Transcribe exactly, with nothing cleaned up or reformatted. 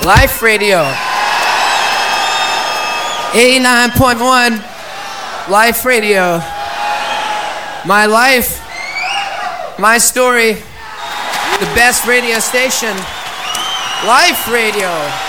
Life Radio. eighty-nine point one Life Radio. My life, my story, the best radio station, Life Radio.